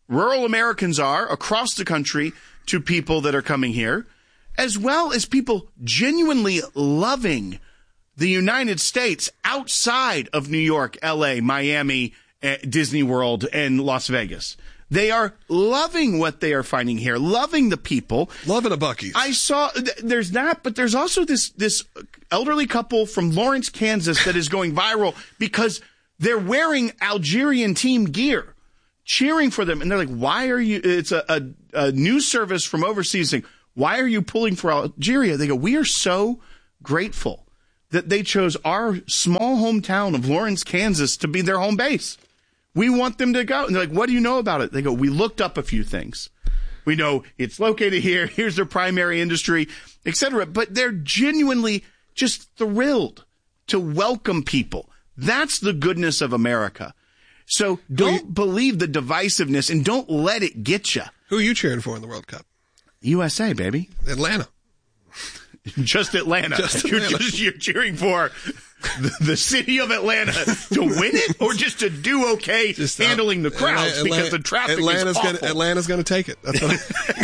rural Americans are across the country to people that are coming here, as well as people genuinely loving the United States outside of New York, L.A., Miami, Disney World, and Las Vegas. They are loving what they are finding here, loving the people. Loving a Buc-ee's. I saw, there's that, but there's also this elderly couple from Lawrence, Kansas that is going viral because they're wearing Algerian team gear, cheering for them. And they're like, why are you, it's a news service from overseas saying, why are you pulling for Algeria? They go, we are so grateful that they chose our small hometown of Lawrence, Kansas to be their home base. We want them to go. And they're like, what do you know about it? They go, we looked up a few things. We know it's located here. Here's their primary industry, et cetera. But they're genuinely just thrilled to welcome people. That's the goodness of America. So don't believe the divisiveness and don't let it get you. Who are you cheering for in the World Cup? USA, baby. Atlanta. Just Atlanta. You're cheering for the city of Atlanta to win it, or just to do okay handling the crowds because the traffic is awful. Atlanta's going to take it. That's what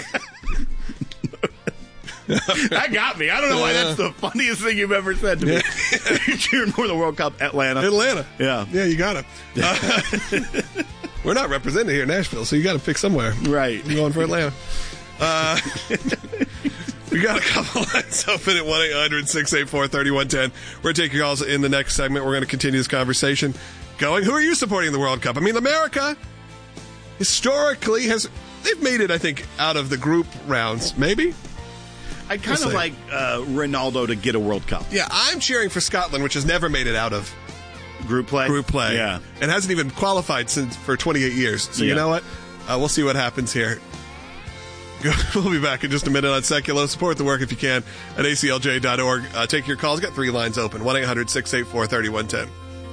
That got me. I don't know why that's the funniest thing you've ever said to me. You're cheering for the World Cup, Atlanta. Yeah. Yeah, you got it. We're not represented here in Nashville, so you got to pick somewhere. Right. I'm going for Atlanta. We got a couple lines open at 1-800-684-3110. We're going to take your calls in the next segment. We're going to continue this conversation going. Who are you supporting in the World Cup? I mean, America historically they've made it, I think, out of the group rounds. Maybe? I'd kind of like Ronaldo to get a World Cup. Yeah, I'm cheering for Scotland, which has never made it out of group play. Yeah. And hasn't even qualified for 28 years. So you know what? We'll see what happens here. We'll be back in just a minute on Seculo. Support the work if you can at aclj.org. Take your calls. Got 3 lines open. 1-800-684-3110.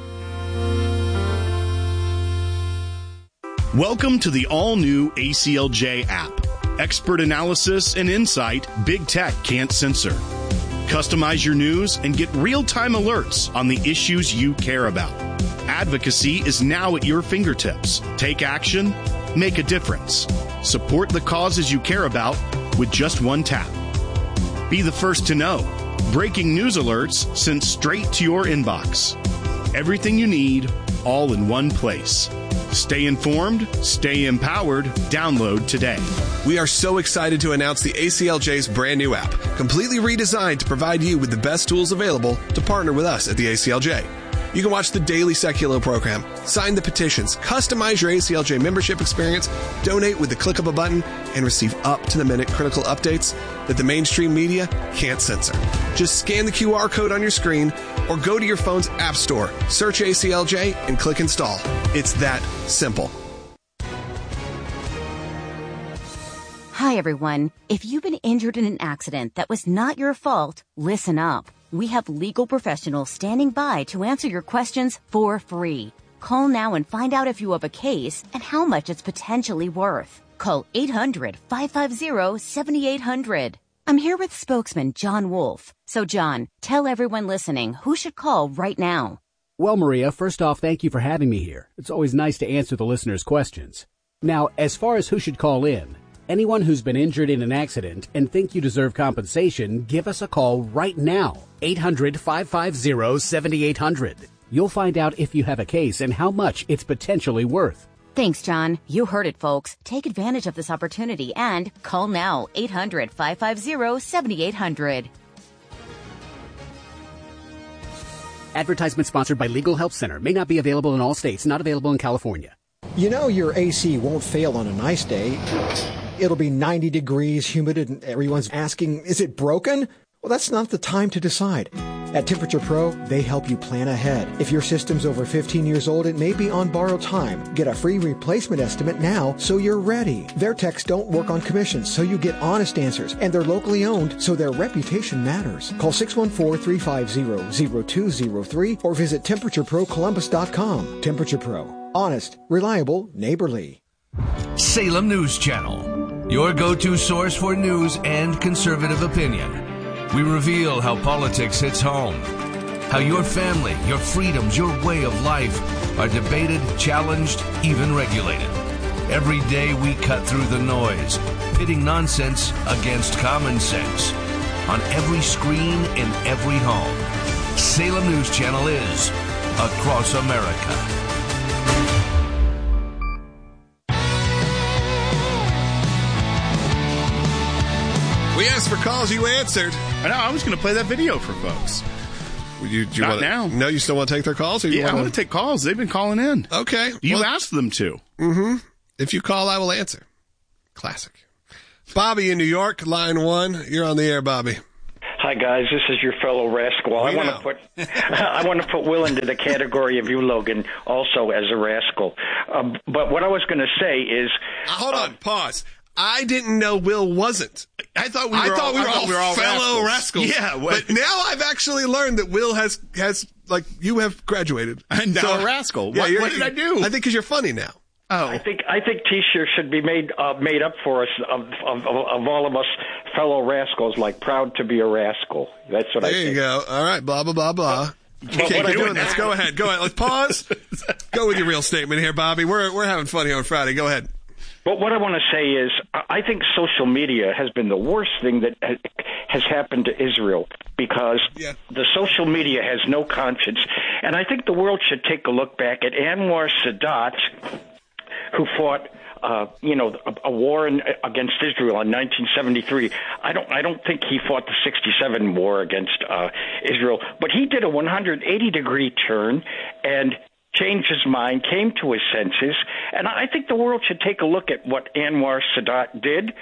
Welcome to the all-new ACLJ app. Expert analysis and insight big tech can't censor. Customize your news and get real-time alerts on the issues you care about. Advocacy is now at your fingertips. Take action. Make a difference. Support the causes you care about with just one tap. Be the first to know. Breaking news alerts sent straight to your inbox. Everything you need, all in one place. Stay informed, stay empowered. Download today. We are so excited to announce the ACLJ's brand new app, completely redesigned to provide you with the best tools available to partner with us at the ACLJ. You can watch the daily Seculo program, sign the petitions, customize your ACLJ membership experience, donate with the click of a button, and receive up-to-the-minute critical updates that the mainstream media can't censor. Just scan the QR code on your screen or go to your phone's app store, search ACLJ, and click install. It's that simple. Hi, everyone. If you've been injured in an accident that was not your fault, listen up. We have legal professionals standing by to answer your questions for free. Call now and find out if you have a case and how much it's potentially worth. Call 800-550-7800. I'm here with spokesman John Wolf. So, John, tell everyone listening who should call right now. Well, Maria, first off, thank you for having me here. It's always nice to answer the listeners' questions. Now, as far as who should call in, anyone who's been injured in an accident and think you deserve compensation, give us a call right now. 800-550-7800. You'll find out if you have a case and how much it's potentially worth. Thanks, John. You heard it, folks. Take advantage of this opportunity and call now. 800-550-7800. Advertisement sponsored by Legal Help Center. May not be available in all states. Not available in California. You know your AC won't fail on a nice day. It'll be 90 degrees, humid, and everyone's asking, is it broken? Well, that's not the time to decide. At Temperature Pro, they help you plan ahead. If your system's over 15 years old, it may be on borrowed time. Get a free replacement estimate now so you're ready. Their techs don't work on commissions, so you get honest answers. And they're locally owned, so their reputation matters. Call 614-350-0203 or visit TemperatureProColumbus.com. Temperature Pro. Honest, reliable, neighborly. Salem News Channel, your go-to source for news and conservative opinion. We reveal how politics hits home, how your family, your freedoms, your way of life are debated, challenged, even regulated. Every day we cut through the noise, pitting nonsense against common sense. On every screen, in every home. Salem News Channel is across America. We asked for calls, you answered. I know, I was going to play that video for folks. Not now. No, you still want to take their calls? Or I want to take calls. They've been calling in. Okay. You asked them to. Mm-hmm. If you call, I will answer. Classic. Bobby in New York, line 1. You're on the air, Bobby. Hi guys, this is your fellow rascal. I want to put Will into the category of you, Logan, also as a rascal. But what I was going to say is, hold on, pause. I didn't know Will wasn't. I thought we were all fellow rascals. Yeah, but now I've actually learned that Will has like you have graduated. And now a rascal. Yeah, what did I do? I think because you're funny now. Oh. I think T-shirts should be made up for us of all of us fellow rascals, like proud to be a rascal. That's what I think. There you go. All right, blah blah blah blah. You can't keep doing this. Go ahead. Let's pause. Go with your real statement here, Bobby. We're having fun here on Friday. Go ahead. But what I want to say is, I think social media has been the worst thing that has happened to Israel, because the social media has no conscience. And I think the world should take a look back at Anwar Sadat, who fought, a war against Israel in 1973. I don't think he fought the 67 war against Israel, but he did a 180-degree turn and changed his mind, came to his senses, and I think the world should take a look at what Anwar Sadat did,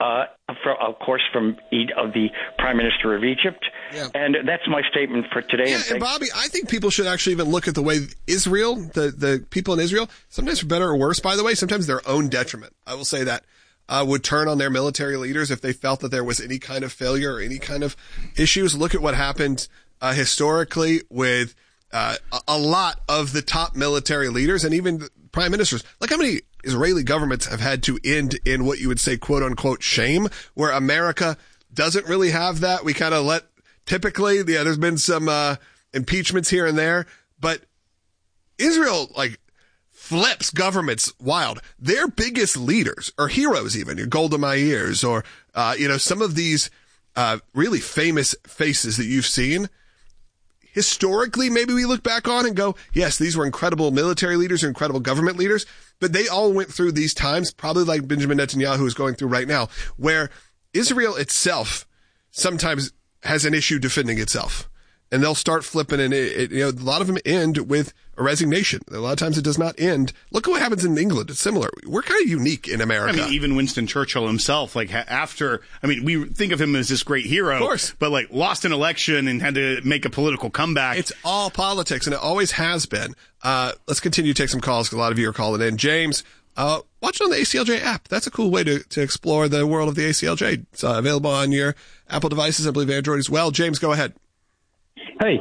of course, from the Prime Minister of Egypt. Yeah. And that's my statement for today. Yeah, and Bobby, I think people should actually even look at the way Israel, the people in Israel, sometimes for better or worse, by the way, sometimes their own detriment, I will say that, would turn on their military leaders if they felt that there was any kind of failure or any kind of issues. Look at what happened historically with a lot of the top military leaders and even prime ministers. Look how many Israeli governments have had to end in what you would say, quote unquote, shame, where America doesn't really have that. We kind of let, typically, there's been some impeachments here and there, but Israel, flips governments wild. Their biggest leaders, or heroes even, your Golda Meir, or, some of these really famous faces that you've seen, historically, maybe we look back on and go, yes, these were incredible military leaders or incredible government leaders, but they all went through these times, probably like Benjamin Netanyahu is going through right now, where Israel itself sometimes has an issue defending itself. And they'll start flipping, and a lot of them end with a resignation. A lot of times it does not end. Look at what happens in England. It's similar. We're kind of unique in America. I mean, even Winston Churchill himself, we think of him as this great hero, of course, but lost an election and had to make a political comeback. It's all politics, and it always has been. Let's continue to take some calls, because a lot of you are calling in. James, watch it on the ACLJ app. That's a cool way to explore the world of the ACLJ. It's available on your Apple devices, I believe Android as well. James, go ahead. Hey,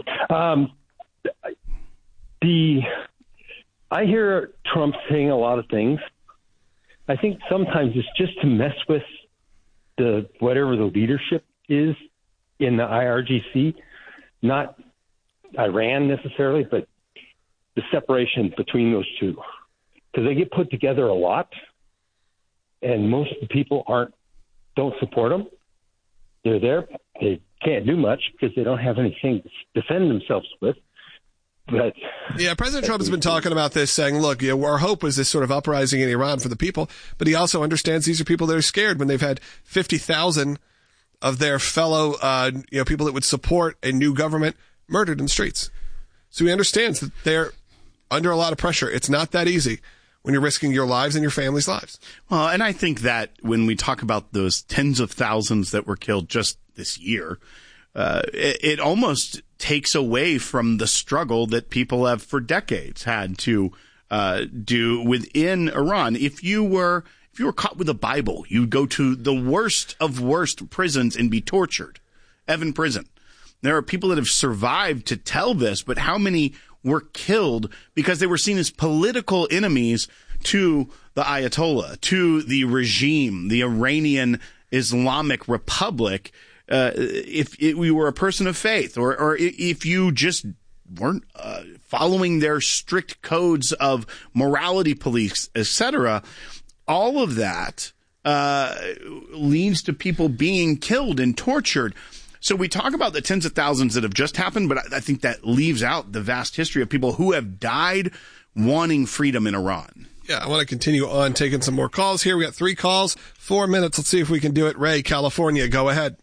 I hear Trump saying a lot of things. I think sometimes it's just to mess with whatever the leadership is in the IRGC, not Iran necessarily, but the separation between those two, because they get put together a lot, and most of the people don't support them. They're there. They can't do much because they don't have anything to defend themselves with. But yeah, President Trump has been talking about this, saying, look, our hope was this sort of uprising in Iran for the people, but he also understands these are people that are scared when they've had 50,000 of their fellow, people that would support a new government murdered in the streets. So he understands that they're under a lot of pressure. It's not that easy when you're risking your lives and your family's lives. Well, and I think that when we talk about those tens of thousands that were killed just this year, it almost takes away from the struggle that people have for decades had to do within Iran. If you were caught with a Bible, you'd go to the worst of worst prisons and be tortured. Evin Prison. There are people that have survived to tell this, but how many were killed because they were seen as political enemies to the Ayatollah, to the regime, the Iranian Islamic Republic, if we were a person of faith, or if you just weren't following their strict codes of morality police, etc. all of that leads to people being killed and tortured. So we talk about the tens of thousands that have just happened, but I think that leaves out the vast history of people who have died wanting freedom in Iran. Yeah, I want to continue on taking some more calls here. We got 3 calls, 4 minutes. Let's see if we can do it. Ray, California, go ahead.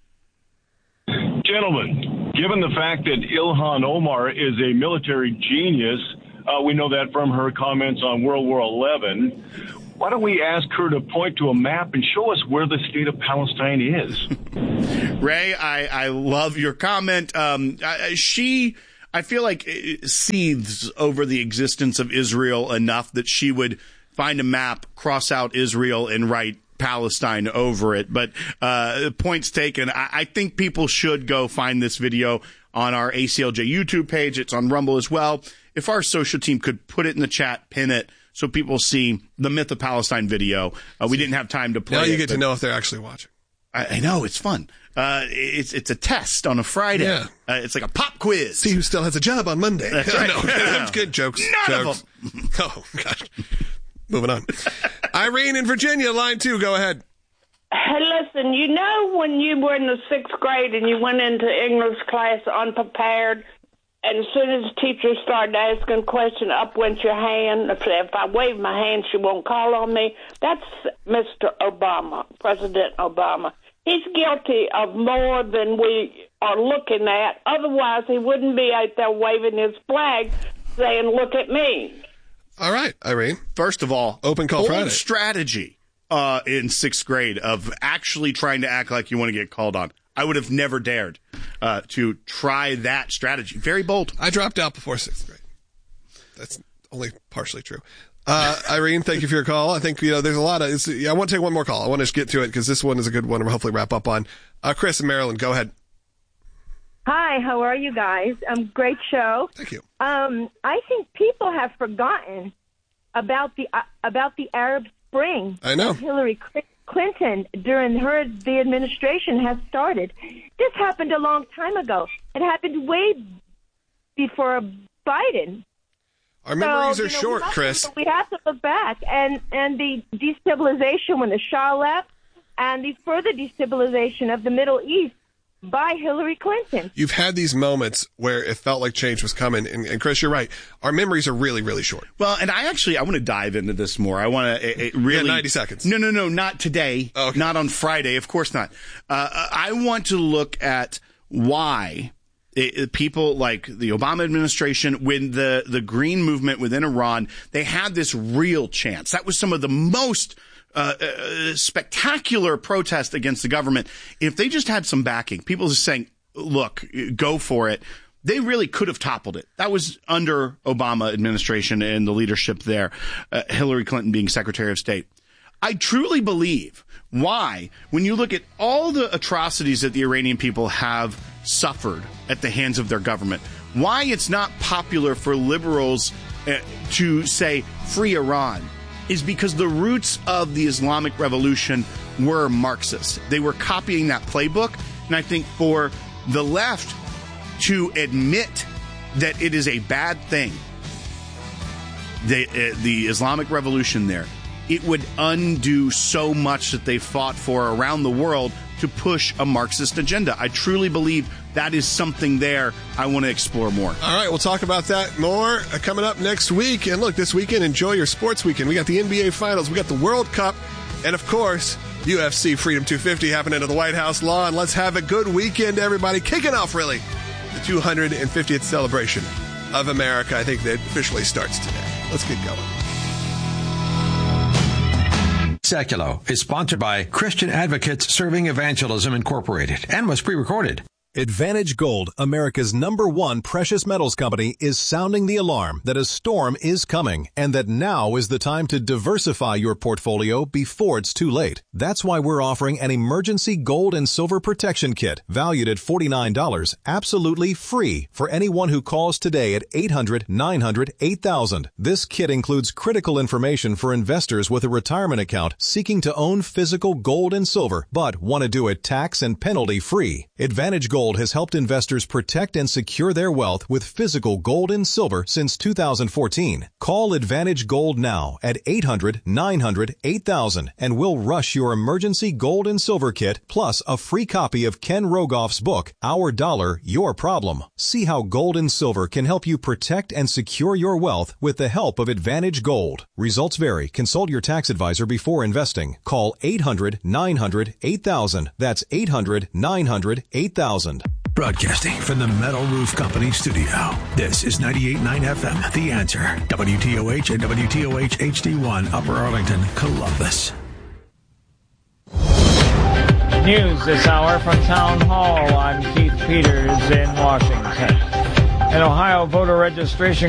Gentlemen, given the fact that Ilhan Omar is a military genius, we know that from her comments on World War XI, why don't we ask her to point to a map and show us where the state of Palestine is? Ray, I love your comment. I feel like seethes over the existence of Israel enough that she would find a map, cross out Israel, and write Palestine over it. But points taken. I think people should go find this video on our ACLJ YouTube page. It's on Rumble as well. If our social team could put it in the chat, pin it, so people see the Myth of Palestine video. We didn't have time to play it. Now you get to know if they're actually watching. I know, it's fun. It's a test on a Friday. Yeah. It's like a pop quiz. See who still has a job on Monday. That's right. No, that's good jokes. None of them. Oh, gosh. Moving on. Irene in Virginia, line 2, go ahead. Hey, listen, you know when you were in the 6th grade and you went into English class unprepared, and as soon as the teacher started asking a question, up went your hand. If I wave my hand, she won't call on me. That's Mr. Obama, President Obama. He's guilty of more than we are looking at. Otherwise, he wouldn't be out there waving his flag saying, look at me. All right, Irene. First of all, Open Call Friday. Strategy in 6th grade of actually trying to act like you want to get called on. I would have never dared to try that strategy. Very bold. I dropped out before 6th grade. That's only partially true. Irene, thank you for your call. I think, there's a lot of, I want to take one more call. I want to get to it because this one is a good one to hopefully wrap up on. Chris in Maryland, go ahead. Hi, how are you guys? Great show. Thank you. I think people have forgotten about the Arab Spring. I know. Hillary Clinton during the administration has started. This happened a long time ago. It happened way before Biden. Our memories are short, Chris. We have to look back, and the destabilization when the Shah left, and the further destabilization of the Middle East by Hillary Clinton. You've had these moments where it felt like change was coming, and Chris, you're right. Our memories are really, really short. Well, and I want to dive into this more. I want to really 90 seconds. No, not today. Okay. Not on Friday. Of course not. I want to look at why people like the Obama administration, when the Green movement within Iran, they had this real chance. That was some of the most spectacular protest against the government. If they just had some backing, people just saying, look, go for it, they really could have toppled it. That was under Obama administration and the leadership there, Hillary Clinton being Secretary of State. I truly believe why, when you look at all the atrocities that the Iranian people have suffered at the hands of their government, why it's not popular for liberals to say free Iran is because the roots of the Islamic Revolution were Marxist. They were copying that playbook. And I think for the left to admit that it is a bad thing, the Islamic Revolution there, it would undo so much that they fought for around the world to push a Marxist agenda. I truly believe that is something there I want to explore more. All right, we'll talk about that more coming up next week. And look, this weekend, enjoy your sports weekend. We got the NBA Finals, we got the World Cup, and of course, UFC Freedom 250 happening at the White House lawn. Let's have a good weekend, everybody. Kicking off, really, the 250th celebration of America. I think that officially starts today. Let's get going. Seculo is sponsored by Christian Advocates Serving Evangelism Incorporated and was pre-recorded. Advantage Gold, America's #1 precious metals company, is sounding the alarm that a storm is coming and that now is the time to diversify your portfolio before it's too late. That's why we're offering an emergency gold and silver protection kit valued at $49, absolutely free for anyone who calls today at 800-900-8000. This kit includes critical information for investors with a retirement account seeking to own physical gold and silver but want to do it tax and penalty free. Advantage Gold Gold has helped investors protect and secure their wealth with physical gold and silver since 2014. Call Advantage Gold now at 800-900-8000 and we'll rush your emergency gold and silver kit plus a free copy of Ken Rogoff's book, Our Dollar, Your Problem. See how gold and silver can help you protect and secure your wealth with the help of Advantage Gold. Results vary. Consult your tax advisor before investing. Call 800-900-8000. That's 800-900-8000. Broadcasting from the Metal Roof Company studio. This is 98.9 FM, The Answer. WTOH and WTOH HD1, Upper Arlington, Columbus. News this hour from Town Hall. I'm Keith Peters in Washington. An Ohio voter registration